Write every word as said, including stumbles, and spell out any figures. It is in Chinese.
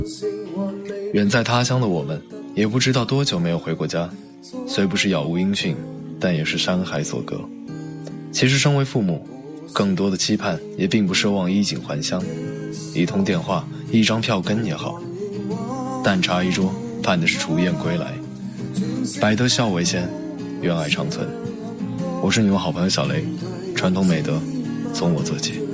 远在他乡的我们，也不知道多久没有回过家，虽不是杳无音讯，但也是山海所隔。其实身为父母，更多的期盼也并不奢望衣锦还乡，一通电话，一张票根也好，淡茶一桌，盼的是雏燕归来。百德孝为先，愿爱长存。我是你们好朋友小雷，传统美德，从我做起。